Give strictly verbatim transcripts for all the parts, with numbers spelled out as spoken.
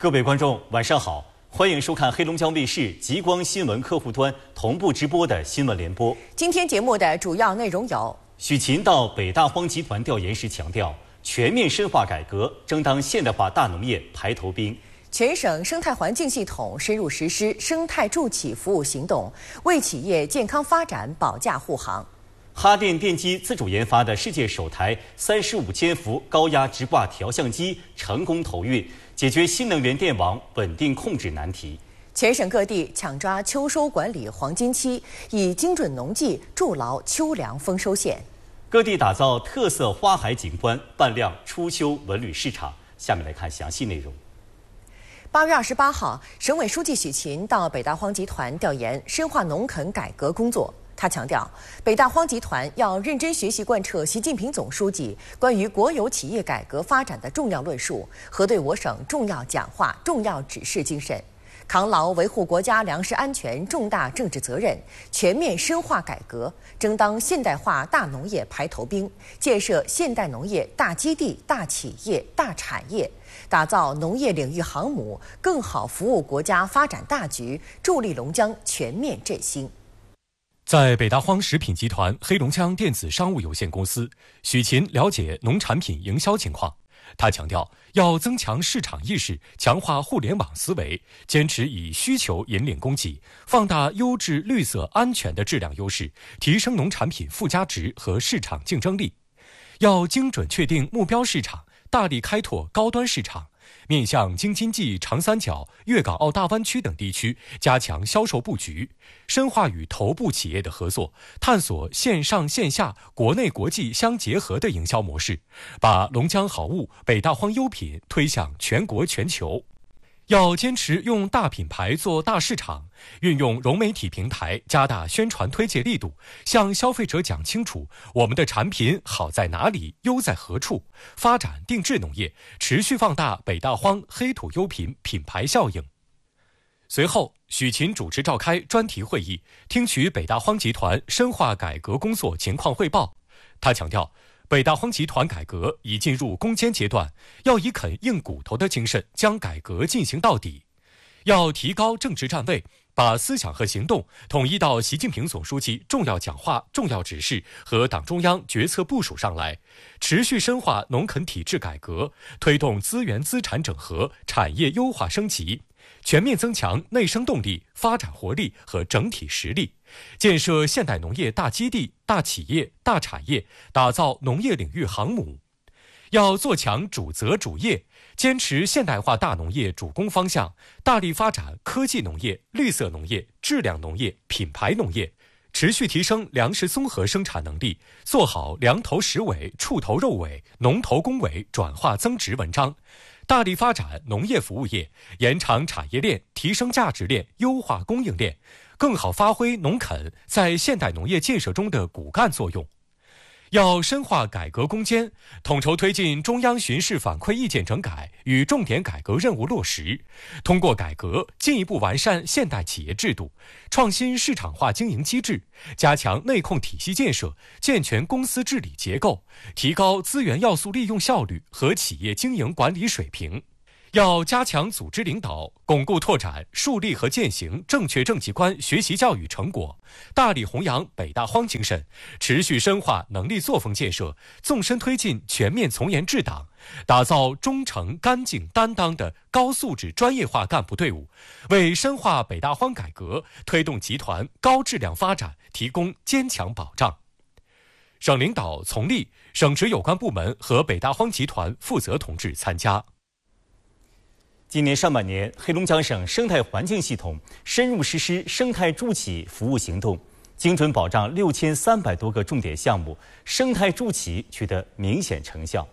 各位观众，晚上好，欢迎收看黑龙江卫视极光新闻客户端同步直播的新闻联播。 今天节目的主要内容有： 许勤到北大荒集团调研时强调，全面深化改革，争当现代化大农业排头兵。 全省生态环境系统深入实施生态助企服务行动，为企业健康发展保驾护航。 哈电电机自主研发的世界首台三十五千伏高压直挂调相机成功投运，解决新能源电网稳定控制难题。 全省各地抢抓秋收管理黄金期，以精准农技筑牢秋粮丰收线。 各地打造特色花海景观，扮亮初秋文旅市场。下面来看详细内容。 八月二十八号，省委书记许勤到北大荒集团调研深化农垦改革工作。他强调，北大荒集团要认真学习贯彻习近平总书记关于国有企业改革发展的重要论述和对我省重要讲话、重要指示精神，扛牢维护国家粮食安全重大政治责任，全面深化改革，争当现代化大农业排头兵，建设现代农业大基地、大企业、大产业，打造农业领域航母，更好服务国家发展大局，助力龙江全面振兴。 在北大荒食品集团黑龙江电子商务有限公司，许勤了解农产品营销情况。他强调，要增强市场意识，强化互联网思维，坚持以需求引领供给，放大优质、绿色、安全的质量优势，提升农产品附加值和市场竞争力。要精准确定目标市场，大力开拓高端市场，面向京津冀、长三角、粤港澳大湾区等地区加强销售布局，深化与头部企业的合作，探索线上线下、国内国际相结合的营销模式，把龙江好物、北大荒优品推向全国全球。要坚持用大品牌做大市场，运用融媒体平台加大宣传推介力度，向消费者讲清楚我们的产品好在哪里、优在何处，发展定制农业，持续放大北大荒黑土优品品牌效应。随后，许勤主持召开专题会议，听取北大荒集团深化改革工作情况汇报。他强调，北大荒集团改革已进入攻坚阶段，要以啃硬骨头的精神将改革进行到底，要提高政治站位，把思想和行动统一到习近平总书记重要讲话、重要指示和党中央决策部署上来，持续深化农垦体制改革，推动资源资产整合、产业优化升级，全面增强内生动力、发展活力和整体实力，建设现代农业大基地、大企业、大产业，打造农业领域航母。要做强主责主业，坚持现代化大农业主攻方向，大力发展科技农业、绿色农业、质量农业、品牌农业，持续提升粮食综合生产能力，做好粮头食尾、畜头肉尾、农头工尾转化增值文章，大力发展农业服务业，延长产业链，提升价值链，优化供应链，更好发挥农垦在现代农业建设中的骨干作用。要深化改革攻坚，统筹推进中央巡视反馈意见整改与重点改革任务落实，通过改革进一步完善现代企业制度，创新市场化经营机制，加强内控体系建设，健全公司治理结构，提高资源要素利用效率和企业经营管理水平。要加强组织领导，巩固拓展树立和践行正确政绩观学习教育成果，大力弘扬北大荒精神，持续深化能力作风建设，纵深推进全面从严治党，打造忠诚、干净、担当的高素质专业化干部队伍，为深化北大荒改革、推动集团高质量发展提供坚强保障。省领导从莅、省直有关部门和北大荒集团负责同志参加。 今年上半年，黑龙江省生态环境系统深入实施生态助企服务行动，精准保障六千三百多个重点项目，生态助企取得明显成效。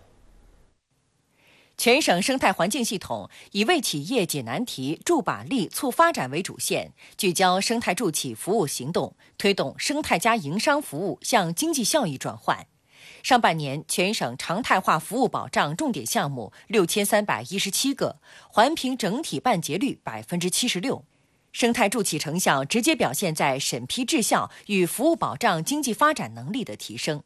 全省生态环境系统以为企业解难题、助把力、促发展为主线，聚焦生态助企服务行动，推动生态加营商服务向经济效益转换。上半年，全省常态化服务保障重点项目六千三百一十七个，环评整体办结率百分之七十六。生态助企成效直接表现在审批质效与服务保障经济发展能力的提升。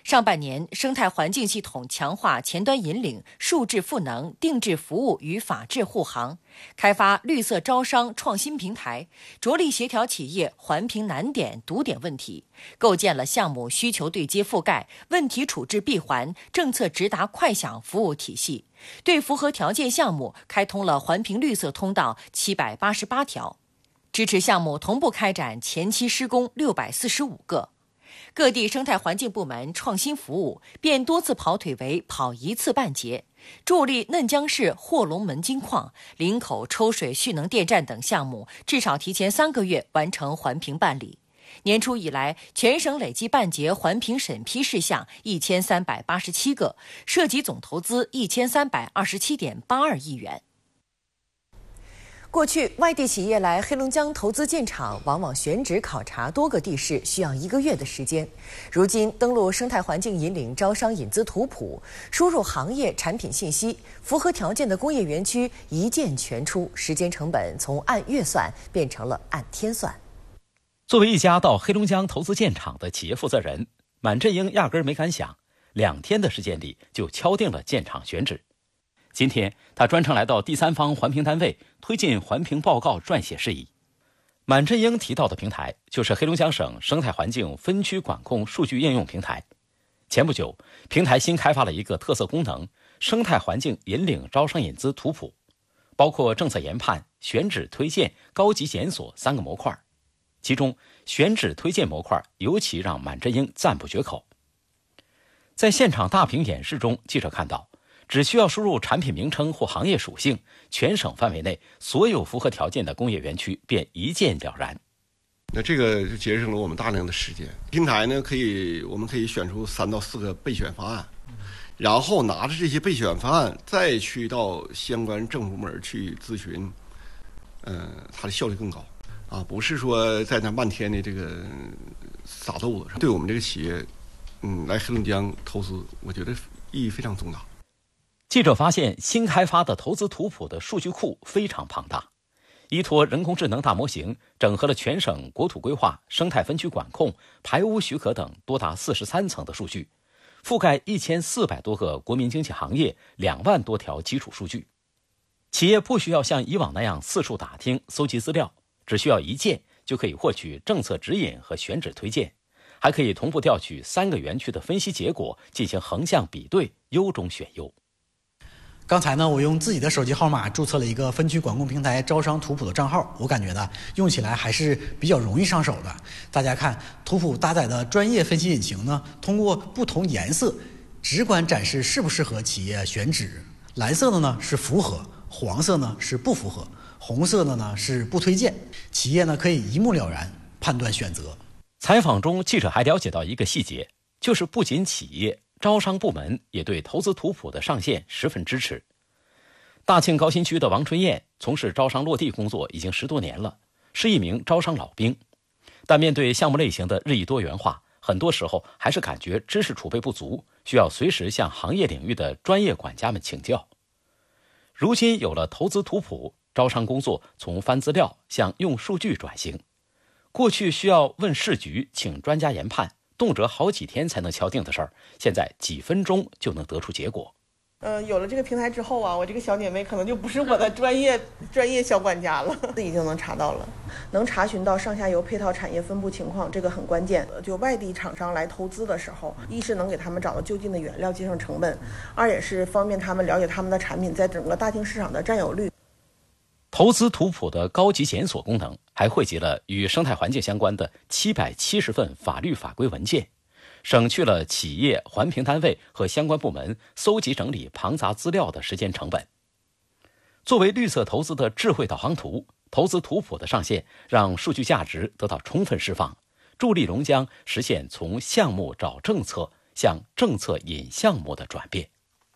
上半年，生态环境系统强化前端引领、数质赋能、定制服务与法治护航，开发绿色招商创新平台，着力协调企业环评难点、堵点问题，构建了项目需求对接覆盖、问题处置闭环、政策直达快响服务体系，对符合条件项目开通了环评绿色通道七百八十八条，支持项目同步开展前期施工六百四十五个。各地生态环境部门创新服务变多次跑腿为跑一次半节，助力嫩江市霍龙门金矿、林口抽水蓄能电站等项目至少提前三个月完成环评办理。年初以来，全省累计办结环评审批事项一千三百八十七个，涉及总投资一千三百二十七点八二亿元。过去，外地企业来黑龙江投资建厂，往往选址考察多个地市需要一个月的时间。如今，登录生态环境引领招商引资图谱，输入行业产品信息，符合条件的工业园区一键全出，时间成本从按月算变成了按天算。 作为一家到黑龙江投资建厂的企业负责人，满振英压根儿没敢想，两天的时间里就敲定了建厂选址。今天，他专程来到第三方环评单位，推进环评报告撰写事宜。满振英提到的平台，就是黑龙江省生态环境分区管控数据应用平台。前不久，平台新开发了一个特色功能——生态环境引领招商引资图谱，包括政策研判、选址推荐、高级检索三个模块。其中，选址推荐模块尤其让满振英赞不绝口。在现场大屏演示中，记者看到，只需要输入产品名称或行业属性，全省范围内所有符合条件的工业园区便一键了然。 那这个就节省了我们大量的时间。平台呢，可以我们可以选出三到四个备选方案，然后拿着这些备选方案再去到相关政府部门去咨询，呃，它的效率更高啊，不是说在那漫天的这个撒豆子上。对我们这个企业，嗯，来黑龙江投资，我觉得意义非常重大。 记者发现，新开发的投资图谱的数据库非常庞大，依托人工智能大模型，整合了全省国土规划、生态分区管控、排污许可等多达四十三层的数据，覆盖一千四百多个国民经济行业，两万多条基础数据。企业不需要像以往那样四处打听、搜集资料，只需要一键就可以获取政策指引和选址推荐，还可以同步调取三个园区的分析结果，进行横向比对，优中选优。 刚才呢，我用自己的手机号码注册了一个分区管控平台招商图谱的账号，我感觉呢，用起来还是比较容易上手的。大家看，图谱搭载的专业分析引擎呢，通过不同颜色直观展示适不适合企业选址。蓝色的呢是符合，黄色呢是不符合，红色的呢是不推荐。企业呢可以一目了然判断选择。 采访中，记者还了解到一个细节，就是不仅企业，招商部门也对投资图谱的上线十分支持。大庆高新区的王春燕从事招商落地工作已经十多年了，是一名招商老兵，但面对项目类型的日益多元化，很多时候还是感觉知识储备不足，需要随时向行业领域的专业管家们请教。如今有了投资图谱，招商工作从翻资料向用数据转型。过去需要问市局请专家研判，动辄好几天才能敲定的事儿，现在几分钟就能得出结果。 呃，有了这个平台之后啊，我这个小姐妹可能就不是我的专业专业小管家了，自己就能查到了，能查询到上下游配套产业分布情况，这个很关键。就外地厂商来投资的时候，一是能给他们找到就近的原料，节省成本；二也是方便他们了解他们的产品在整个大庆市场的占有率。 投资图谱的高级检索功能还汇集了与生态环境相关的七百七十份法律法规文件，省去了企业、环评单位和相关部门搜集整理庞杂资料的时间成本。作为绿色投资的智慧导航图，投资图谱的上线让数据价值得到充分释放，助力龙江实现从项目找政策向政策引项目的转变。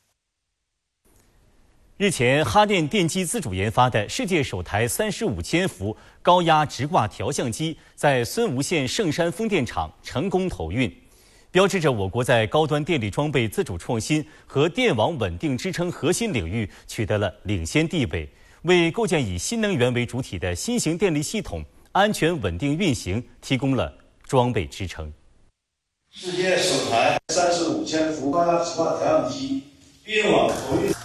日前，哈电电机自主研发的世界首台三十五千伏高压直挂调相机在孙吴县圣山风电场成功投运，标志着我国在高端电力装备自主创新和电网稳定支撑核心领域取得了领先地位，为构建以新能源为主体的新型电力系统安全稳定运行提供了装备支撑。 世界首台三十五千伏高压直挂调样机运往投运。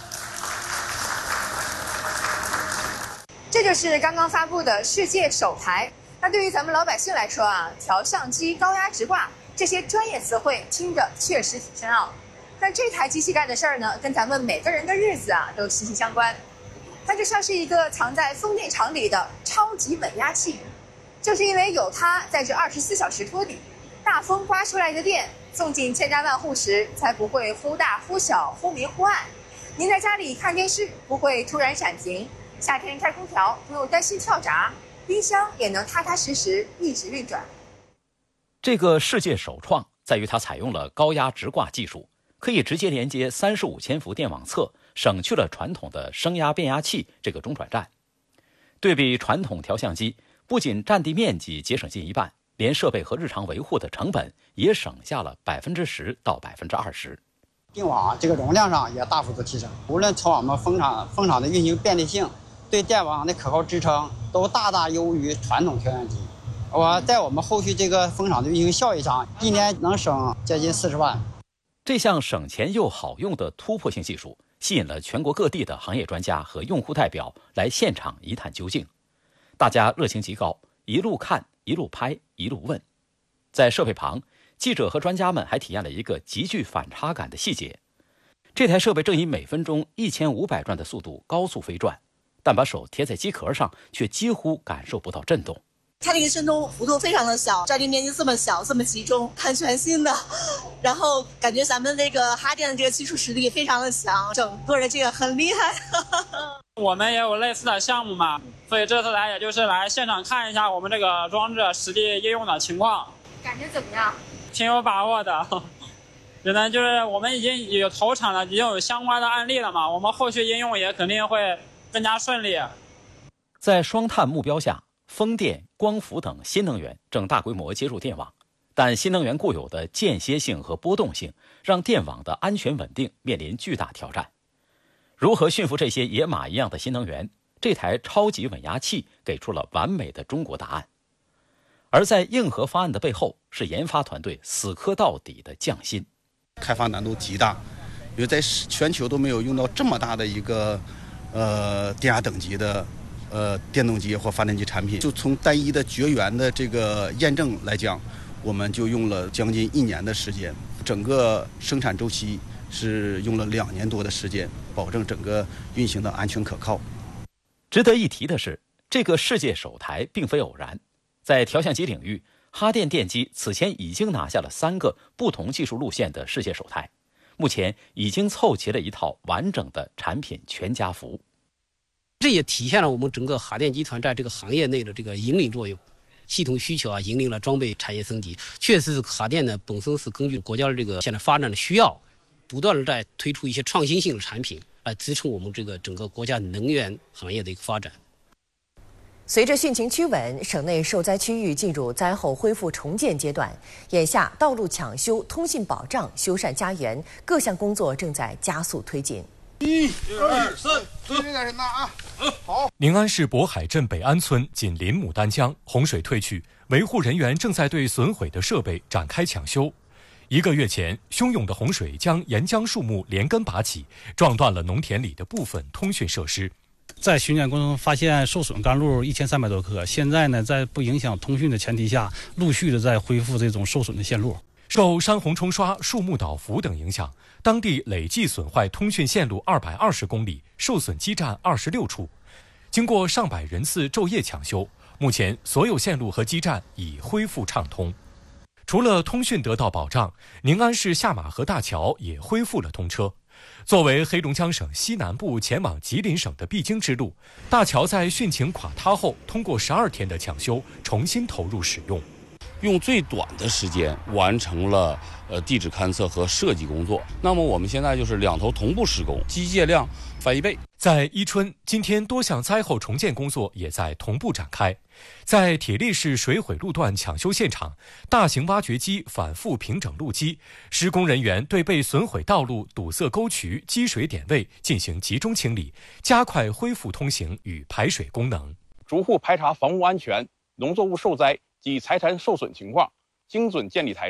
这就是刚刚发布的世界首台。那对于咱们老百姓来说啊，调相机、高压直挂这些专业词汇听着确实挺深奥。但这台机器干的事儿呢，跟咱们每个人的日子啊都息息相关。它就像是一个藏在风电场里的超级稳压器，就是因为有它在这二十四小时托底，大风刮出来的电送进千家万户时，才不会忽大忽小、忽明忽暗。您在家里看电视不会突然闪屏，夏天开空调不用担心跳闸，冰箱也能踏踏实实一直运转。 这个世界首创在于它采用了高压直挂技术，可以直接连接三十五千伏电网侧，省去了传统的升压变压器这个中转站。对比传统调相机，不仅占地面积节省近一半，连设备和日常维护的成本也省下了百分之十到百分之二十。 电网这个容量上也大幅度提升，无论从我们风场风场的运行便利性，对电网的可靠支撑，都大大优于传统调相机。我在我们后续这个风场的运行效益上，一年能省接近四十万。 这项省钱又好用的突破性技术，吸引了全国各地的行业专家和用户代表来现场一探究竟。大家热情极高，一路看，一路拍，一路问。在设备旁，记者和专家们还体验了一个极具反差感的细节。这台设备正以每分钟一千五百转的速度高速飞转，但把手贴在机壳上，却几乎感受不到震动。 它这个震动幅度非常的小，转动面积这么小，这么集中，很全新的。然后感觉咱们这个哈电的这个技术实力非常的强，整个的这个很厉害。 我们也有类似的项目嘛，所以这次来也就是来现场看一下我们这个装置实际应用的情况。 感觉怎么样？ 挺有把握的。只能就是我们已经有投产了，已经有相关的案例了嘛，我们后续应用也肯定会更加顺利。 在双碳目标下，风电、光伏等新能源正大规模接入电网，但新能源固有的间歇性和波动性，让电网的安全稳定面临巨大挑战。如何驯服这些野马一样的新能源？这台超级稳压器给出了完美的中国答案。而在硬核方案的背后，是研发团队死磕到底的匠心。 开发难度极大，因为在全球都没有用到这么大的一个呃电压等级的呃电动机或发电机产品。就从单一的绝缘的这个验证来讲，我们就用了将近一年的时间，整个生产周期是用了两年多的时间，保证整个运行的安全可靠。 值得一提的是，这个世界首台并非偶然，在调相机领域，哈电电机此前已经拿下了三个不同技术路线的世界首台，目前已经凑齐了一套完整的产品全家福。 这也体现了我们整个哈电集团在这个行业内的这个引领作用。系统需求啊，引领了装备产业升级。确实是哈电呢本身是根据国家的这个现在发展的需要，不断的在推出一些创新性的产品，来支撑我们这个整个国家能源行业的一个发展。 随着汛情趋稳，省内受灾区域进入灾后恢复重建阶段。眼下，道路抢修、通信保障、修缮家园各项工作正在加速推进。 一、二、三，注意点人呐啊！好。 宁安市渤海镇北安村紧邻牡丹江，洪水退去，维护人员正在对损毁的设备展开抢修。一个月前，汹涌的洪水将沿江树木连根拔起，撞断了农田里的部分通讯设施。 在巡检过程中发现受损干路一千三百多棵，现在呢，在不影响通讯的前提下，陆续的在恢复这种受损的线路。 受山洪冲刷、树木倒伏等影响，当地累计损坏通讯线路二百二十公里，受损基站二十六处。经过上百人次昼夜抢修，目前所有线路和基站已恢复畅通。除了通讯得到保障，宁安市下马河大桥也恢复了通车。作为黑龙江省西南部前往吉林省的必经之路，大桥在汛情垮塌后，通过十二天的抢修，重新投入使用。 用最短的时间完成了呃地质勘测和设计工作。那么我们现在就是两头同步施工，机械量翻一倍。 在伊春，今天多项灾后重建工作也在同步展开。在铁力市水毁路段抢修现场，大型挖掘机反复平整路基，施工人员对被损毁道路、堵塞沟渠、积水点位进行集中清理，加快恢复通行与排水功能。 逐户排查房屋安全、农作物受灾及财产受损情况，精准建立台账，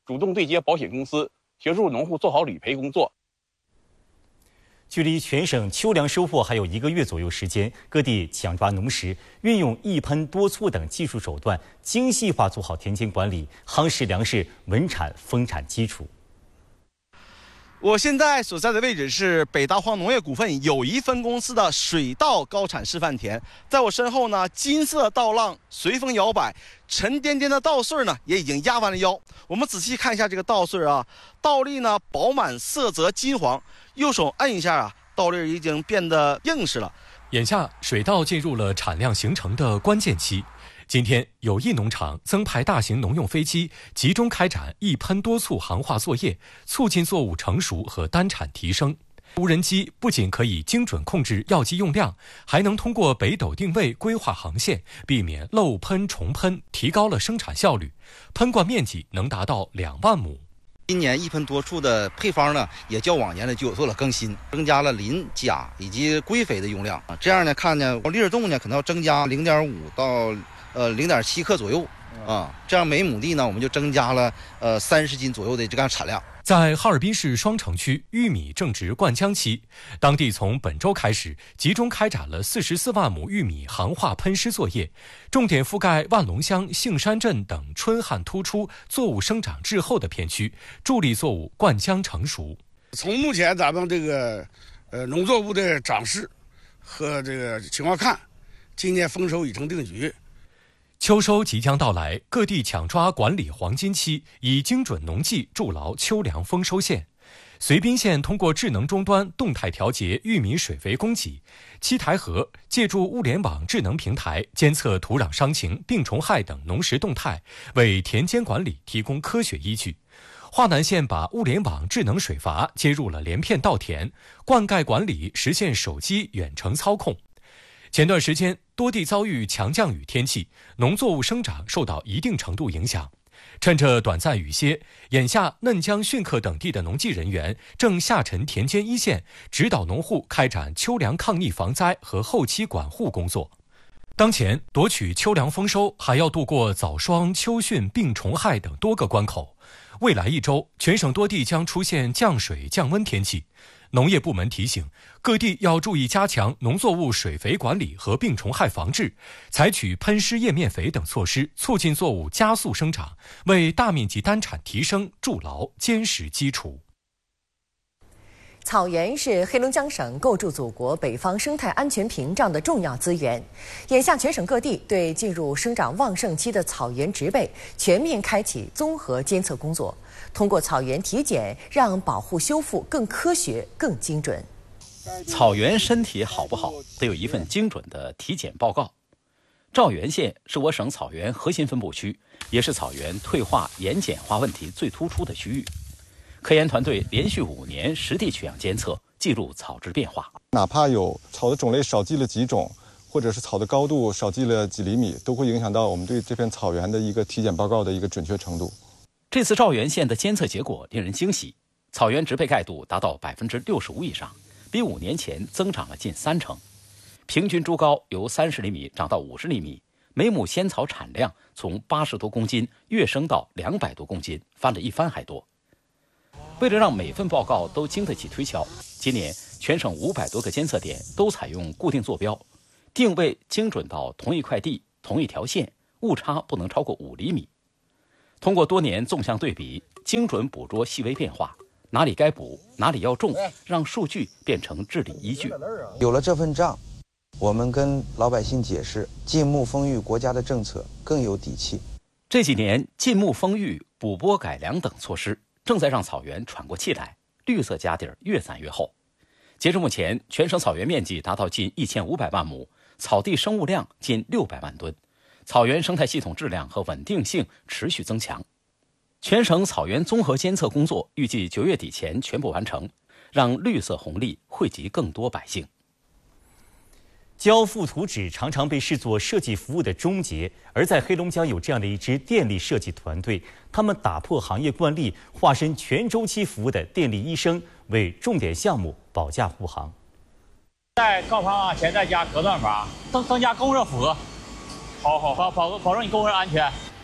主动对接保险公司，协助农户做好理赔工作。 距离全省秋粮收获还有一个月左右时间，各地抢抓农时，运用一喷多促等技术手段，精细化做好田间管理，夯实粮食稳产丰产基础。 我现在所在的位置是北大荒农业股份友谊分公司的水稻高产示范田，在我身后呢，金色稻浪随风摇摆，沉甸甸的稻穗呢也已经压弯了腰。我们仔细看一下这个稻穗啊，稻粒呢饱满，色泽金黄，右手按一下啊，稻粒已经变得硬实了。 眼下水稻进入了产量形成的关键期。今天，友谊农场增派大型农用飞机，集中开展一喷多促行化作业，促进作物成熟和单产提升。无人机不仅可以精准控制药剂用量，还能通过北斗定位规划航线，避免漏喷重喷，提高了生产效率。喷灌面积能达到两万亩。 今年一喷多促的配方呢，也较往年呢就有做了更新，增加了磷、钾以及硅肥的用量啊。这样呢，看呢粒儿重呢可能要增加零点五到呃零点七克左右啊。这样每亩地呢，我们就增加了呃三十斤左右的这个产量。 在哈尔滨市双城区，玉米正值灌浆期，当地从本周开始集中开展了四十四万亩玉米行化喷施作业，重点覆盖万隆乡杏山镇等春旱突出、作物生长滞后的片区，助力作物灌浆成熟。 从目前咱们这个呃农作物的长势和这个情况看，今年丰收已成定局。 秋收即将到来，各地抢抓管理黄金期，以精准农技筑牢秋粮丰收线。绥滨县通过智能终端动态调节玉米水肥供给，七台河借助物联网智能平台监测土壤伤情、病虫害等农时动态，为田间管理提供科学依据。华南县把物联网智能水阀接入了连片稻田，灌溉管理实现手机远程操控。前段时间，多地遭遇强降雨天气，农作物生长受到一定程度影响。趁着短暂雨歇，眼下嫩江、汛克等地的农技人员正下沉田间一线，指导农户开展秋粮抗逆防灾和后期管护工作。当前，夺取秋粮丰收还要度过早霜、秋汛、病虫害等多个关口。未来一周，全省多地将出现降水、降温天气。农业部门提醒，各地要注意加强农作物水肥管理和病虫害防治，采取喷施叶面肥等措施，促进作物加速生长，为大面积单产提升筑牢坚实基础。 草原是黑龙江省构筑祖国北方生态安全屏障的重要资源。眼下，全省各地对进入生长旺盛期的草原植被全面开启综合监测工作，通过草原体检，让保护修复更科学、更精准。 草原身体好不好，得有一份精准的体检报告。肇源县是我省草原核心分布区，也是草原退化、盐碱化问题最突出的区域。科研团队连续五年实地取样监测，记录草质变化。 哪怕有草的种类少记了几种，或者是草的高度少记了几厘米，都会影响到我们对这片草原的一个体检报告的一个准确程度。 这次肇源县的监测结果令人惊喜，草原植被盖度达到百分之六十五以上，比五年前增长了近三成。平均株高由三十厘米长到五十厘米，每亩鲜草产量从八十多公斤跃升到两百多公斤，翻了一番还多。为了让每份报告都经得起推敲，今年全省五百多个监测点都采用固定坐标，定位精准到同一块地、同一条线，误差不能超过五厘米。通过多年纵向对比，精准捕捉细微变化，哪里该补，哪里要种，让数据变成治理依据。 有了这份账，我们跟老百姓解释禁牧丰育国家的政策更有底气。 这几年禁牧丰育、补播改良等措施正在让草原喘过气来，绿色家底儿越攒越厚。截至目前，全省草原面积达到近一千五百万亩，草地生物量近六百万吨，草原生态系统质量和稳定性持续增强。全省草原综合监测工作预计九月底前全部完成，让绿色红利惠及更多百姓。 交付图纸常常被视作设计服务的终结，而在黑龙江有这样的一支电力设计团队，他们打破行业惯例，化身全周期服务的电力医生，为重点项目保驾护航。 在告方啊前再加隔断阀，增增加供热负荷，好好保保保证你供热安全。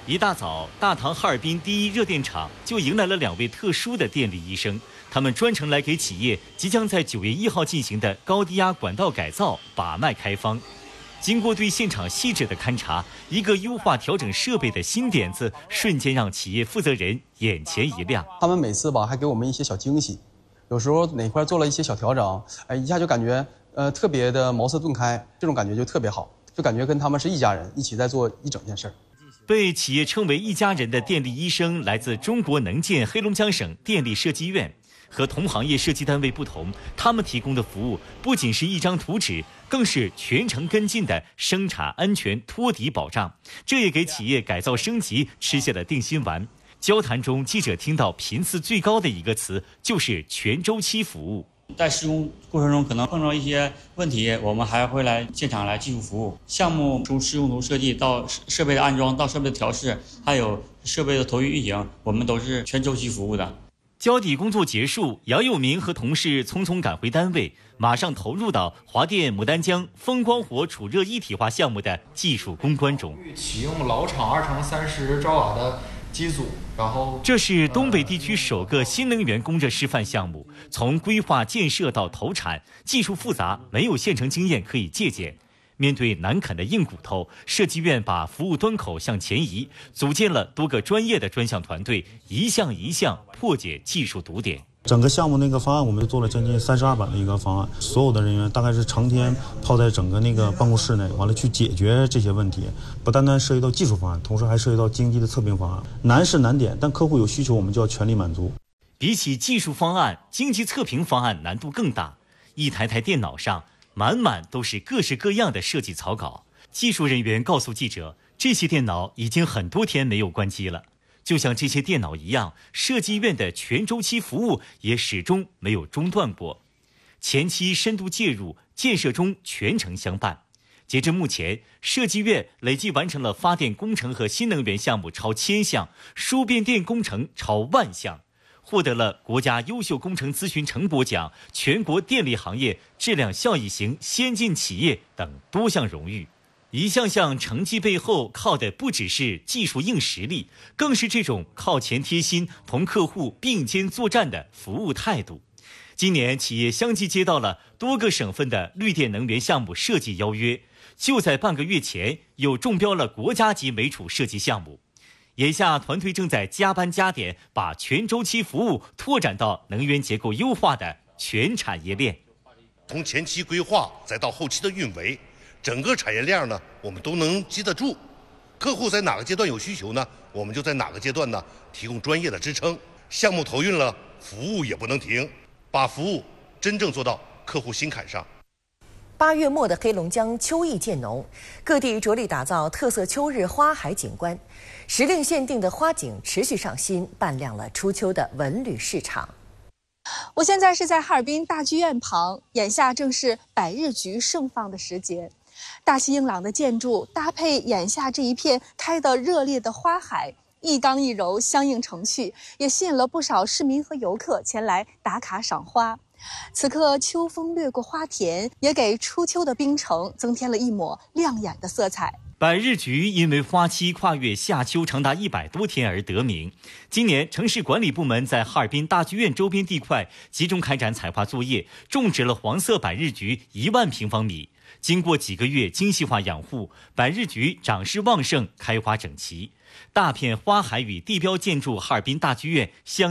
一大早，大唐哈尔滨第一热电厂就迎来了两位特殊的电力医生，他们专程来给企业即将在九月一号进行的高低压管道改造把脉开方。经过对现场细致的勘察，一个优化调整设备的新点子瞬间让企业负责人眼前一亮。 他们每次吧还给我们一些小惊喜，有时候哪块做了一些小调整，哎，一下就感觉呃特别的茅塞顿开，这种感觉就特别好，就感觉跟他们是一家人，一起在做一整件事儿。 被企业称为一家人的电力医生来自中国能建黑龙江省电力设计院。和同行业设计单位不同，他们提供的服务不仅是一张图纸，更是全程跟进的生产安全托底保障，这也给企业改造升级吃下了定心丸。交谈中，记者听到频次最高的一个词就是全周期服务。 在施工过程中可能碰到一些问题，我们还会来现场来技术服务。项目从施工图设计到设备的安装到设备的调试，还有设备的投运运营，我们都是全周期服务的。 交底工作结束，杨友民和同事匆匆赶回单位，马上投入到华电牡丹江风光火储热一体化项目的技术攻关中。 启用老厂二乘三十兆瓦的机组，然后这是东北地区首个新能源供热示范项目，从规划建设到投产，技术复杂，没有现成经验可以借鉴。面对难啃的硬骨头，设计院把服务端口向前移，组建了多个专业的专项团队，一项一项破解技术堵点。 整个项目那个方案，我们做了将近三十二版的一个方案，所有的人员大概是成天泡在整个那个办公室内，完了去解决这些问题，不单单涉及到技术方案，同时还涉及到经济的测评方案。难是难点，但客户有需求，我们就要全力满足。 比起技术方案，经济测评方案难度更大，一台台电脑上满满都是各式各样的设计草稿。技术人员告诉记者，这些电脑已经很多天没有关机了。就像这些电脑一样，设计院的全周期服务也始终没有中断过。前期深度介入，建设中全程相伴。截至目前，设计院累计完成了发电工程和新能源项目超千项，输变电工程超万项，获得了国家优秀工程咨询成果奖、全国电力行业质量效益型先进企业等多项荣誉。一项项成绩背后靠的不只是技术硬实力，更是这种靠前贴心、同客户并肩作战的服务态度。今年，企业相继接到了多个省份的绿电能源项目设计邀约，就在半个月前，又中标了国家级煤储设计项目。眼下，团队正在加班加点，把全周期服务拓展到能源结构优化的全产业链。 从前期规划再到后期的运维，整个产业链呢，我们都能记得住。客户在哪个阶段有需求呢，我们就在哪个阶段呢提供专业的支撑。项目投运了，服务也不能停，把服务真正做到客户心坎上。 八月末的黑龙江秋意渐浓，各地着力打造特色秋日花海景观，时令限定的花景持续上新，伴亮了初秋的文旅市场。 我现在是在哈尔滨大剧院旁，眼下正是百日菊盛放的时节。大气硬朗的建筑搭配眼下这一片开得热烈的花海，一刚一柔相映成趣，也吸引了不少市民和游客前来打卡赏花。此刻秋风掠过花田，也给初秋的滨城增添了一抹亮眼的色彩。 百日菊因为花期跨越夏秋长达一百多天而得名。今年，城市管理部门在哈尔滨大剧院周边地块集中开展采花作业，种植了黄色百日菊一万平方米。经过几个月精细化养护，百日菊长势旺盛，开花整齐。大片花海与地标建筑哈尔滨大剧院相